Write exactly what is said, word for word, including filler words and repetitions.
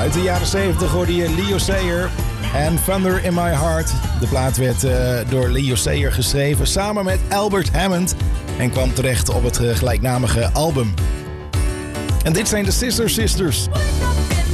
Uit de jaren zeventig hoorde je Leo Sayer en Thunder in My Heart. De plaat werd uh, door Leo Sayer geschreven samen met Albert Hammond en kwam terecht op het uh, gelijknamige album. En dit zijn de Sister Sisters.